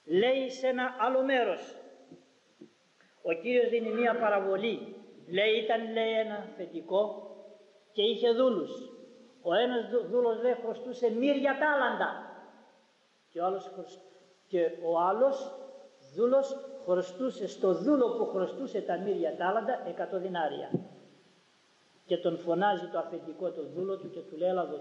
Λέει σε ένα άλλο μέρος, ο Κύριος δίνει μία παραβολή. Λέει ήταν ένα αφεντικό και είχε δούλους. Ο ένας δούλος λέει χρωστούσε 1.000 τάλαντα και ο άλλος δούλος χρωστούσε στο δούλο που χρωστούσε τα 1.000 τάλαντα 100 δινάρια. Και τον φωνάζει το αφεντικό το δούλο του και του λέει, έλα εδώ